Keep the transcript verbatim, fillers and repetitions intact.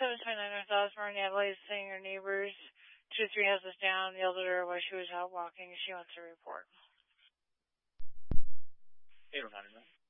seven two nine North Osborne. Natalie's saying her neighbors two to three houses down yelled at her while she was out walking. She wants to report. eight oh nine.